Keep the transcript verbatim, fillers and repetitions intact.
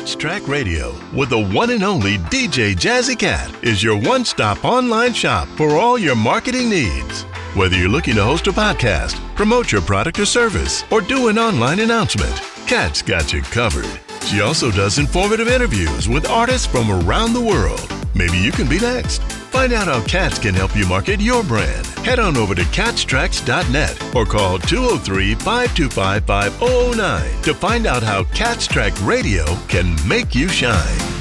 Cats Track Radio with the one and only D J Jazzy Cat is your one-stop online shop for all your marketing needs. Whether you're looking to host a podcast, promote your product or service, or do an online announcement, Cat's got you covered. She also does informative interviews with artists from around the world. Maybe you can be next. Find out how Cats can help you market your brand. Head on over to cats tracks dot net or call two oh three, five two five, five oh oh nine to find out how Cats Track Radio can make you shine.